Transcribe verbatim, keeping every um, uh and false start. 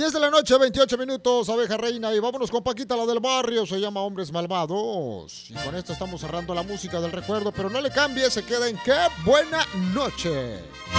diez de la noche, veintiocho minutos, abeja reina. Y vámonos con Paquita, la del barrio. Se llama Hombres Malvados. Y con esto estamos cerrando la música del recuerdo. Pero no le cambie, se queda en Qué Buena Noche.